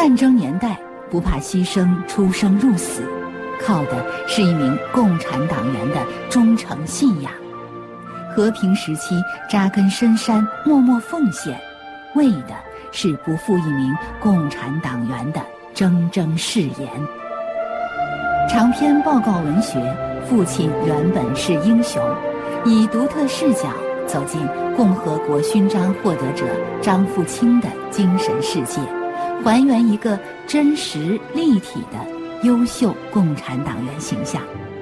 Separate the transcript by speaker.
Speaker 1: 战争年代不怕牺牲出生入死，靠的是一名共产党员的忠诚信仰；和平时期扎根深山默默奉献，为的是不负一名共产党员的铮铮誓言。长篇报告文学《父亲原本是英雄》，以独特视角走进共和国勋章获得者张富清的精神世界，还原一个真实立体的优秀共产党员形象。